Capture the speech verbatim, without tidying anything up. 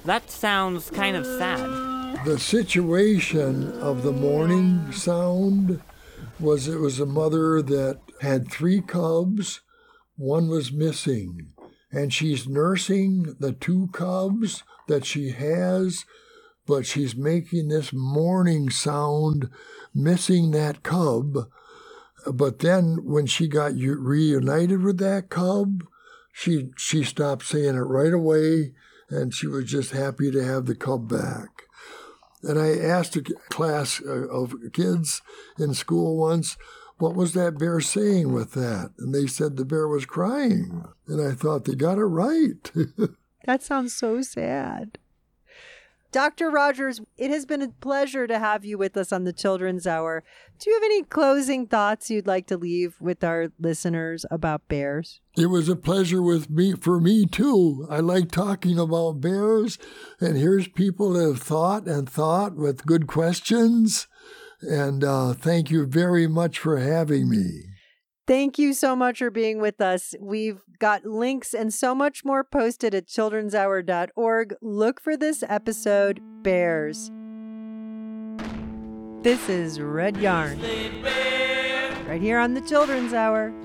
That sounds kind of sad. The situation of the mourning sound was it was a mother that had three cubs. One was missing, and she's nursing the two cubs that she has, but she's making this mourning sound, missing that cub. But then when she got reunited with that cub, she she stopped saying it right away, and she was just happy to have the cub back. And I asked a class of kids in school once, what was that bear saying with that? And they said the bear was crying. And I thought they got it right. That sounds so sad. Doctor Rogers, it has been a pleasure to have you with us on the Children's Hour. Do you have any closing thoughts you'd like to leave with our listeners about bears? It was a pleasure with me for me, too. I like talking about bears, and here's people that have thought and thought with good questions. And uh, thank you very much for having me. Thank you so much for being with us. We've got links and so much more posted at children's hour dot org. Look for this episode, Bears. This is Red Yarn, right here on the Children's Hour.